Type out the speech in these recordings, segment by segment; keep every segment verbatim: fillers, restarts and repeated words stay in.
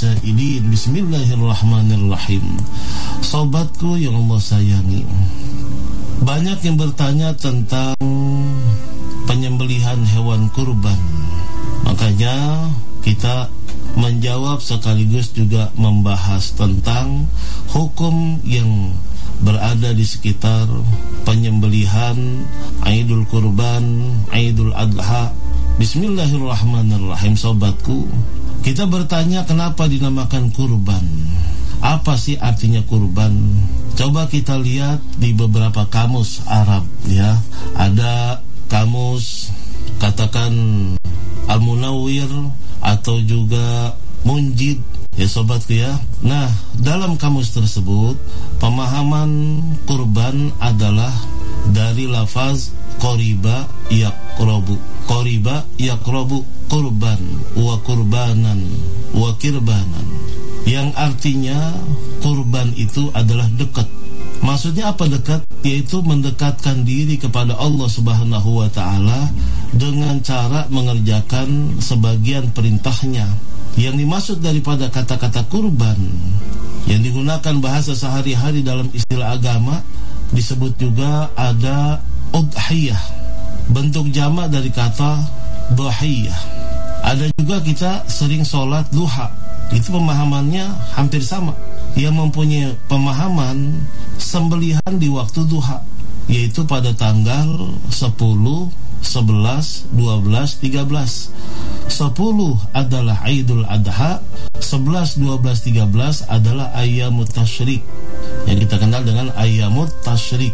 sa'ilin. Bismillahirrahmanirrahim. Sobatku yang Allah sayangi, banyak yang bertanya tentang penyembelihan hewan kurban. Makanya kita menjawab sekaligus juga membahas tentang hukum yang berada di sekitar penyembelihan Idul Kurban, Idul Adha. Bismillahirrahmanirrahim. Sobatku, kita bertanya kenapa dinamakan kurban? Apa sih artinya kurban? Coba kita lihat di beberapa kamus Arab ya. Ada kamus katakan Al-Munawwir atau juga Munjid ya sobatku ya. Nah, dalam kamus tersebut pemahaman kurban adalah dari lafaz qoriba yaqrabu. Qoriba yaqrabu kurban wa kurbanan wa kirbanan, yang artinya kurban itu adalah dekat. Maksudnya apa dekat? Yaitu mendekatkan diri kepada Allah Subhanahu wa ta'ala dengan cara mengerjakan sebagian perintahnya. Yang dimaksud daripada kata-kata kurban yang digunakan bahasa sehari-hari dalam istilah agama disebut juga ada udhiyah, bentuk jamak dari kata dhahiyah. Ada juga kita sering sholat duha, itu pemahamannya hampir sama. Yang mempunyai pemahaman sembelihan di waktu duha, yaitu pada tanggal sepuluh, sebelas, dua belas, tiga belas. Sepuluh adalah Idul Adha, sebelas, dua belas, tiga belas adalah Ayyamut Tasyrik, yang kita kenal dengan Ayyamut Tasyrik.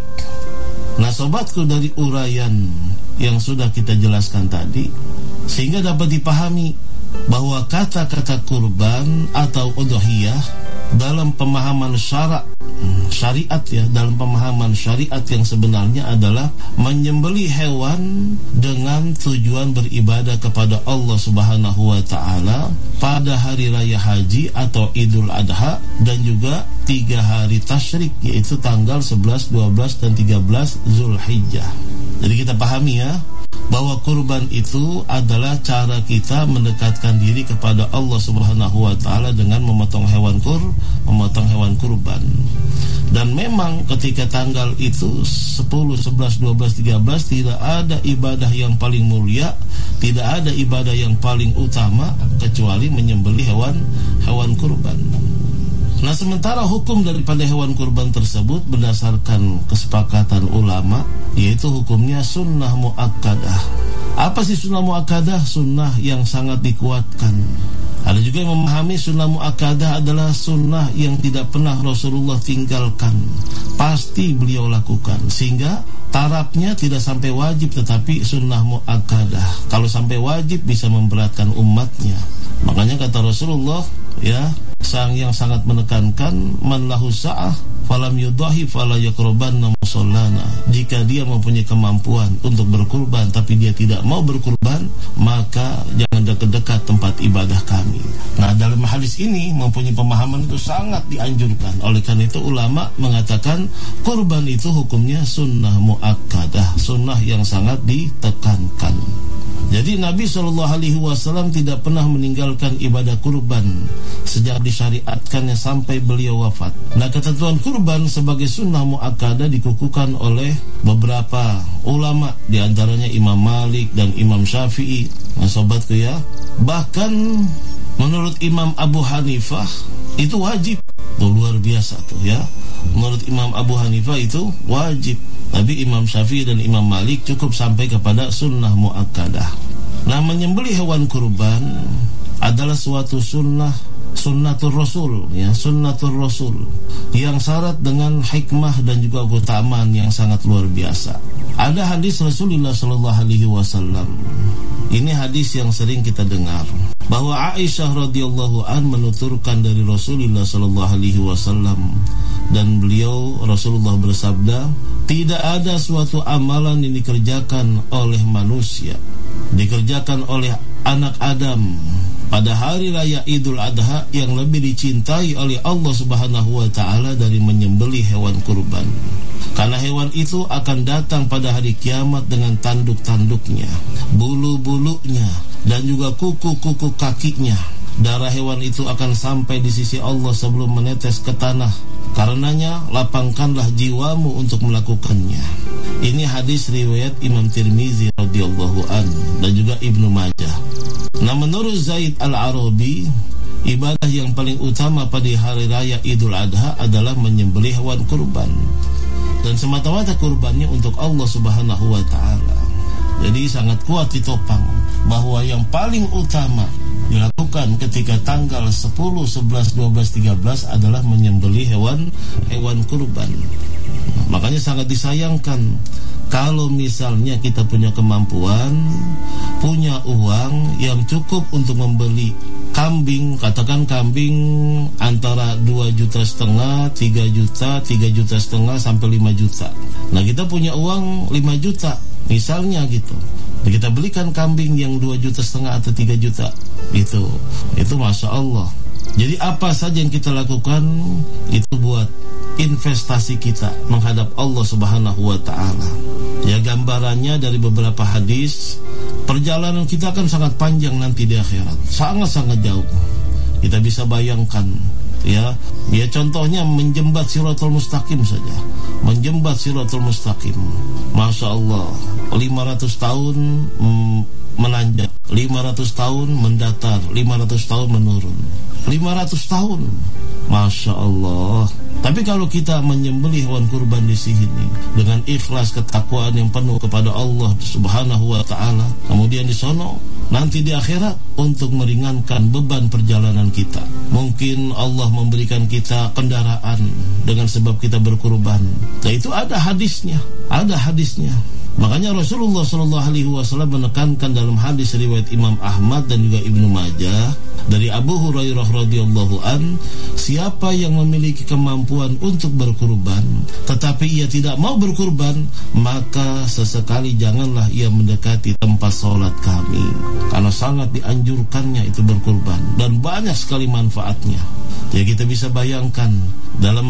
Nah sobatku, dari uraian yang sudah kita jelaskan tadi, sehingga dapat dipahami bahwa kata-kata kurban atau udhiyah dalam pemahaman syara, syariat ya, dalam pemahaman syariat yang sebenarnya adalah menyembelih hewan dengan tujuan beribadah kepada Allah Subhanahu wa ta'ala pada hari raya haji atau Idul Adha, dan juga tiga hari tasyrik, yaitu tanggal sebelas, dua belas, dan tiga belas Zulhijjah. Jadi kita pahami ya, bahwa kurban itu adalah cara kita mendekatkan diri kepada Allah Subhanahu wa ta'ala dengan memotong hewan kur, memotong hewan kurban. Dan memang ketika tanggal itu sepuluh, sebelas, dua belas, tiga belas tidak ada ibadah yang paling mulia, tidak ada ibadah yang paling utama kecuali menyembelih hewan hewan kurban. Nah, sementara hukum daripada hewan kurban tersebut berdasarkan kesepakatan ulama, yaitu hukumnya sunnah muakkadah. Apa sih sunnah muakkadah? Sunnah yang sangat dikuatkan. Ada juga yang memahami sunnah muakkadah adalah sunnah yang tidak pernah Rasulullah tinggalkan, pasti beliau lakukan, sehingga tarafnya tidak sampai wajib tetapi sunnah muakkadah. Kalau sampai wajib bisa memberatkan umatnya. Makanya kata Rasulullah ya, sang yang sangat menekankan, man lahu sa'ah falam yudahi fala yaqrabanna musallana. Jika dia mempunyai kemampuan untuk berkurban tapi dia tidak mau berkurban, maka jangan dekat-dekat tempat ibadah kami. Nah, dalam hadis ini mempunyai pemahaman itu sangat dianjurkan. Oleh karena itu ulama mengatakan kurban itu hukumnya sunnah muakkadah, sunnah yang sangat ditekankan. Jadi Nabi shallallahu alaihi wasallam tidak pernah meninggalkan ibadah kurban sejak disyariatkannya sampai beliau wafat. Nah, ketentuan kurban sebagai sunnah muakkadah dikukuhkan oleh beberapa ulama, di antaranya Imam Malik dan Imam Syafi'i. Nah, sobatku ya, bahkan menurut Imam Abu Hanifah itu wajib. Tuh, luar biasa tuh ya. Menurut Imam Abu Hanifah itu wajib. Tapi Imam Syafi'i dan Imam Malik cukup sampai kepada sunnah muakkadah. Nah, menyembelih hewan kurban adalah suatu sunnah, sunnatul Rasul ya, sunnatul Rasul yang syarat dengan hikmah dan juga keutamaan yang sangat luar biasa. Ada hadis Rasulullah sallallahu alaihi wasallam. Ini hadis yang sering kita dengar, bahwa Aisyah radhiyallahu an menuturkan dari Rasulullah sallallahu alaihi wasallam, dan beliau Rasulullah bersabda, tidak ada suatu amalan yang dikerjakan oleh manusia, dikerjakan oleh anak Adam pada hari raya Idul Adha yang lebih dicintai oleh Allah Subhanahu wa ta'ala dari menyembelih hewan kurban. Karena hewan itu akan datang pada hari kiamat dengan tanduk-tanduknya, bulu-bulunya, dan juga kuku-kuku kakinya. darah hewan itu akan sampai di sisi Allah sebelum menetes ke tanah. Karenanya lapangkanlah jiwamu untuk melakukannya. Ini hadis riwayat Imam Tirmizi radhiyallahu an dan juga Ibnu Majah. Nah, menurut Zaid Al-Arabi, ibadah yang paling utama pada hari raya Idul Adha adalah menyembelih hewan kurban, dan semata-mata kurbannya untuk Allah Subhanahu wa taala. Jadi sangat kuat ditopang bahwa yang paling utama dilakukan ketika tanggal sepuluh, sebelas, dua belas, tiga belas adalah menyembelih hewan hewan kurban. Makanya sangat disayangkan kalau misalnya kita punya kemampuan, punya uang yang cukup untuk membeli kambing, katakan kambing antara dua juta setengah, tiga juta, tiga juta setengah sampai lima juta. Nah, kita punya uang lima juta misalnya gitu. Kita belikan kambing yang dua juta setengah atau tiga juta gitu. Itu Masya Allah. Jadi apa saja yang kita lakukan itu buat investasi kita menghadap Allah Subhanahu wa taala. Ya, gambarannya dari beberapa hadis, perjalanan kita akan sangat panjang nanti di akhirat, sangat-sangat jauh. Kita bisa bayangkan, ya, ya contohnya menjembat Shiratal Mustaqim saja, menjembat Shiratal Mustaqim, Masya Allah, lima ratus tahun mm, menanjak, lima ratus tahun mendatar, lima ratus tahun menurun, lima ratus tahun, Masya Allah. Tapi kalau kita menyembelih hewan kurban di sini dengan ikhlas, ketakwaan yang penuh kepada Allah Subhanahu wa taala, kemudian di sono nanti di akhirat untuk meringankan beban perjalanan kita. Mungkin Allah memberikan kita kendaraan dengan sebab kita berkurban. Nah, itu ada hadisnya, ada hadisnya. Makanya Rasulullah shallallahu alaihi wasallam menekankan dalam hadis riwayat Imam Ahmad dan juga Ibnu Majah dari Abu Hurairah radhiyallahu an, siapa yang memiliki kemampuan untuk berkurban tetapi ia tidak mau berkurban, maka sesekali janganlah ia mendekati tempat sholat kami, karena sangat dianjurkannya itu berkurban dan banyak sekali manfaatnya. Ya, kita bisa bayangkan dalam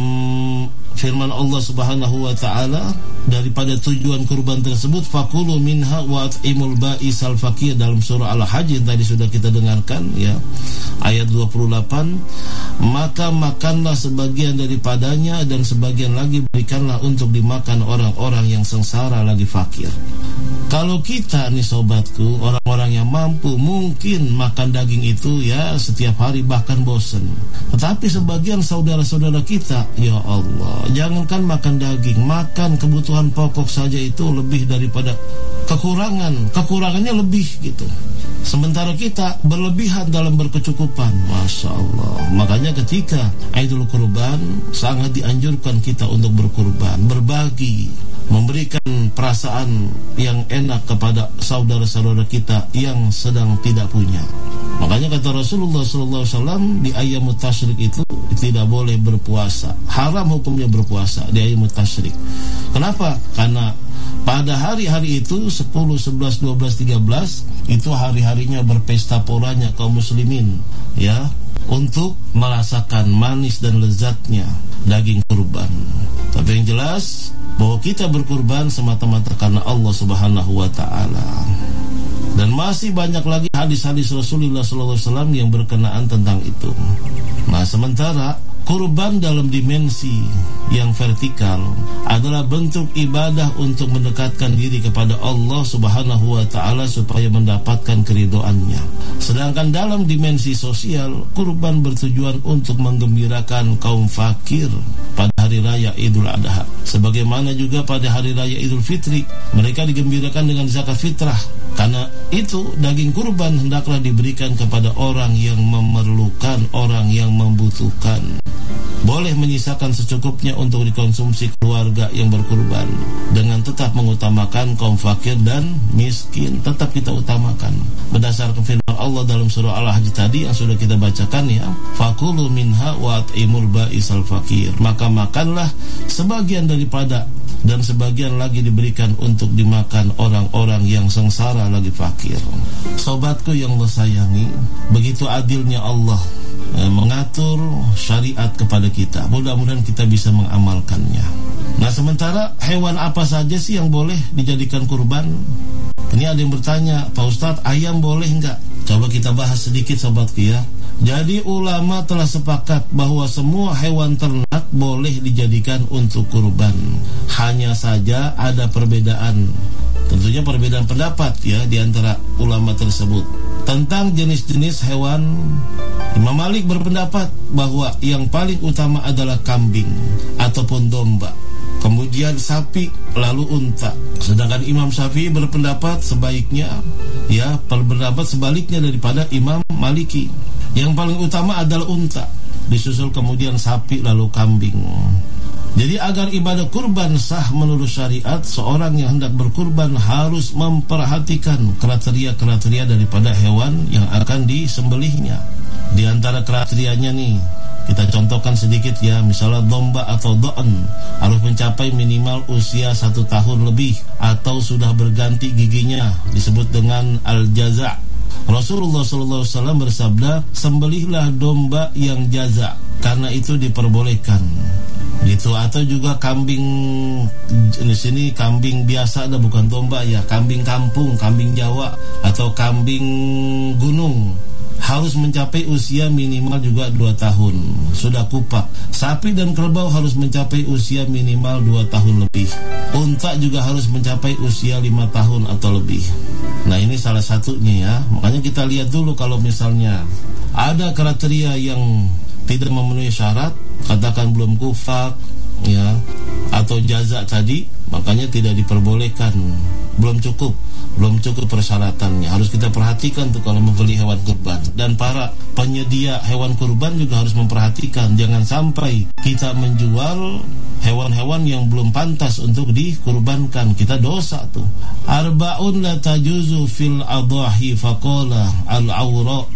firman Allah Subhanahu wa taala, daripada tujuan kurban tersebut, fakulu minha wa at'imul ba'isal faqir, dalam surah Al-Hajj yang tadi sudah kita dengarkan, ya, ayat dua puluh delapan, maka makanlah sebagian daripadanya dan sebagian lagi berikanlah untuk dimakan orang-orang yang sengsara lagi fakir. Kalau kita nih sobatku, orang-orang yang mampu, mungkin makan daging itu ya setiap hari bahkan bosan. Tetapi sebagian saudara-saudara kita, ya Allah, jangankan makan daging, makan kebutuhan pokok saja itu lebih daripada kekurangan, kekurangannya lebih gitu. Sementara kita berlebihan dalam berkecukupan, Masya Allah. Makanya ketika Idul Kurban sangat dianjurkan kita untuk berkurban, berbagi, memberikan perasaan yang enak kepada saudara-saudara kita yang sedang tidak punya. Makanya kata Rasulullah shallallahu alaihi wasallam, di ayyamut tasyrik itu tidak boleh berpuasa, haram hukumnya berpuasa di ayyamut tasyrik. Kenapa? Karena pada hari-hari itu sepuluh, sebelas, dua belas, tiga belas itu hari-harinya berpesta poranya kaum muslimin, ya, untuk merasakan manis dan lezatnya daging kurban. Tapi yang jelas bahwa kita berkurban semata-mata karena Allah Subhanahu wa taala. Dan masih banyak lagi hadis-hadis Rasulullah shallallahu alaihi wasallam yang berkenaan tentang itu. Nah, sementara kurban dalam dimensi yang vertikal adalah bentuk ibadah untuk mendekatkan diri kepada Allah Subhanahu wa taala supaya mendapatkan keridhoannya. Sedangkan dalam dimensi sosial, kurban bertujuan untuk menggembirakan kaum fakir pada hari raya Idul Adha. Sebagaimana juga pada hari raya Idul Fitri, mereka digembirakan dengan zakat fitrah. Karena itu daging kurban hendaklah diberikan kepada orang yang memerlukan, orang yang membutuhkan. Boleh menyisakan secukupnya untuk dikonsumsi keluarga yang berkurban, dengan tetap mengutamakan kaum fakir dan miskin. Tetap kita utamakan berdasarkan firman Allah dalam surah Al-Hajj tadi yang sudah kita bacakan, ya, fakulu minha wa at'imul ba'isal fakir, maka makanlah sebagian daripada dan sebagian lagi diberikan untuk dimakan orang-orang yang sengsara lagi fakir. Sobatku yang Allah sayangi, begitu adilnya Allah eh, mengatur syariat kepada kita. Mudah-mudahan kita bisa mengamalkannya. Nah, sementara hewan apa saja sih yang boleh dijadikan kurban? Ini ada yang bertanya, Pak Ustadz, ayam boleh enggak? Coba kita bahas sedikit sobatku ya. Jadi ulama telah sepakat bahwa semua hewan ternak boleh dijadikan untuk kurban. Hanya saja ada perbedaan, tentunya perbedaan pendapat ya di antara ulama tersebut tentang jenis-jenis hewan. Imam Malik berpendapat bahwa yang paling utama adalah kambing ataupun domba, kemudian sapi, lalu unta. Sedangkan Imam Syafi'i berpendapat sebaiknya ya berpendapat sebaliknya daripada Imam Maliki. Yang paling utama adalah unta, disusul kemudian sapi, lalu kambing. Jadi agar ibadah kurban sah menurut syariat, seorang yang hendak berkurban harus memperhatikan kriteria-kriteria daripada hewan yang akan disembelihnya. Di antara kriterianya nih, kita contohkan sedikit ya. Misalnya domba atau do'an harus mencapai minimal usia satu tahun lebih atau sudah berganti giginya, disebut dengan al-jaza'. Rasulullah shallallahu alaihi wasallam bersabda, sembelihlah domba yang jaza, karena itu diperbolehkan. Gitu. Atau juga kambing, di sini kambing biasa, ada bukan domba ya, kambing kampung, kambing Jawa atau kambing gunung harus mencapai usia minimal juga dua tahun, sudah kupak. Sapi dan kerbau harus mencapai usia minimal dua tahun lebih. Unta juga harus mencapai usia lima tahun atau lebih. Nah, ini salah satunya ya. Makanya kita lihat dulu kalau misalnya ada kriteria yang tidak memenuhi syarat, katakan belum kufak ya, atau jaza tadi, makanya tidak diperbolehkan. Belum cukup, belum cukup persyaratannya. Harus kita perhatikan tuh kalau membeli hewan kurban. Dan para penyedia hewan kurban juga harus memperhatikan, jangan sampai kita menjual hewan-hewan yang belum pantas untuk dikurbankan. Kita dosa tuh. Arba'un la tajuzu fil adahi faqala al-awra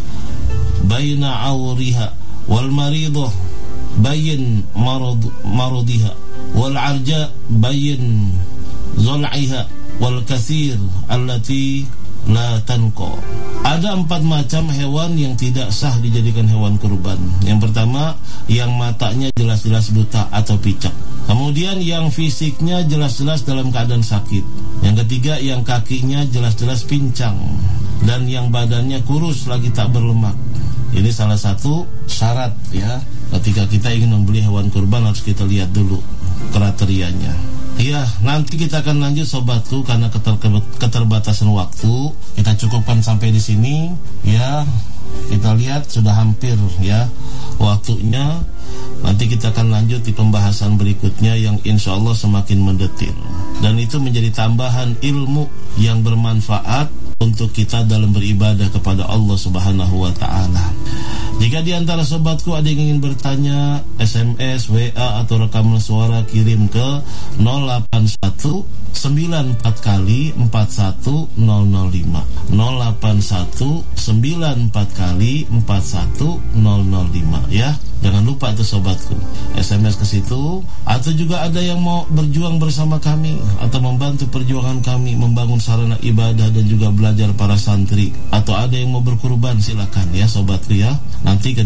baina awriha wal maridah bayin marad maradiha wal arja bayin zal'iha wal kathir allati la tanqa. Ada empat macam hewan yang tidak sah dijadikan hewan kurban. Yang pertama, yang matanya jelas-jelas buta atau picak. Kemudian yang fisiknya jelas-jelas dalam keadaan sakit. Yang ketiga, yang kakinya jelas-jelas pincang. Dan yang badannya kurus lagi tak berlemak. Ini salah satu syarat ya. Ketika kita ingin membeli hewan kurban harus kita lihat dulu kriterianya. Iya, nanti kita akan lanjut sobatku karena keter keterbatasan waktu. Kita cukupkan sampai di sini ya. Kita lihat sudah hampir ya waktunya. Nanti kita akan lanjut di pembahasan berikutnya yang insya Allah semakin mendetil. Dan itu menjadi tambahan ilmu yang bermanfaat untuk kita dalam beribadah kepada Allah Subhanahu wa ta'ala. Jika di antara sobatku ada yang ingin bertanya, S M S, W A atau rekaman suara kirim ke nol delapan satu sembilan empat kali empat satu nol nol lima nol delapan satu sembilan empat kali empat satu nol nol lima ya. Jangan lupa itu sobatku, S M S ke situ. Atau juga ada yang mau berjuang bersama kami atau membantu perjuangan kami membangun sarana ibadah dan juga belajar para santri, atau ada yang mau berkurban, silakan ya sobatku ya. Nanti